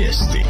Vijesti.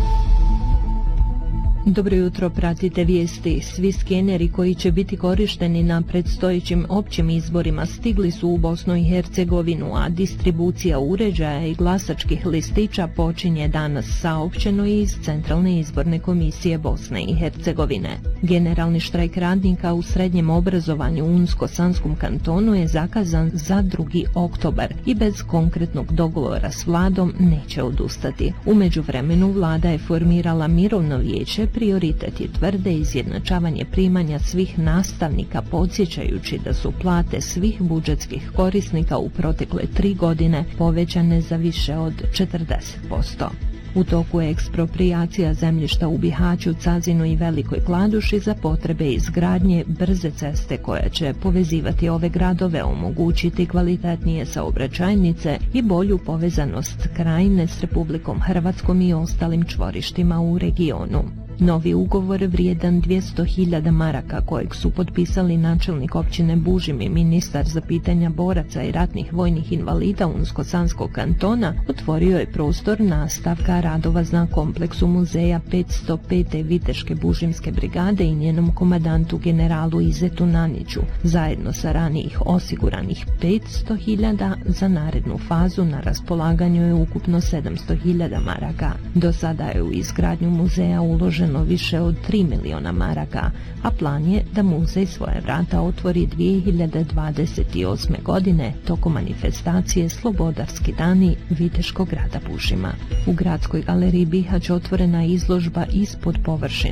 Dobro jutro, pratite vijesti. Svi skeneri koji će biti korišteni na predstojećim općim izborima stigli su u Bosnu i Hercegovinu, a distribucija uređaja i glasačkih listića počinje danas, saopćeno iz Centralne izborne komisije Bosne i Hercegovine. Generalni štrajk radnika u srednjem obrazovanju u Unsko-Sanskom kantonu je zakazan za 2. oktobar i bez konkretnog dogovora s vladom neće odustati. U međuvremenu vlada je formirala mirovno vijeće. Prioritet je tvrde izjednačavanje primanja svih nastavnika, podsjećajući da su plate svih budžetskih korisnika u protekle 3 godine povećane za više od 40%. U toku je eksproprijacija zemljišta u Bihaću, Cazinu i Velikoj Kladuši za potrebe izgradnje brze ceste koja će povezivati ove gradove, omogućiti kvalitetnije saobraćajnice i bolju povezanost Krajine s Republikom Hrvatskom i ostalim čvorištima u regionu. Novi ugovor vrijedan 200.000 maraka kojeg su potpisali načelnik općine Bužim i ministar za pitanja boraca i ratnih vojnih invalida Unsko-Sanskog kantona otvorio je prostor nastavka radova na kompleksu muzeja 505. Viteške Bužimske brigade i njenom komandantu generalu Izetu Naniću. Zajedno sa ranijih osiguranih 500.000 za narednu fazu na raspolaganju je ukupno 700.000 maraka. Do sada je u izgradnju muzeja uloženo više od 3 miliona maraka, a plan je da muzej svoje vrata otvori 2028. godine tokom manifestacije Slobodarski dani Viteškog grada Bužima. U gradskoj galeriji Bihać otvorena je izložba Ispod površine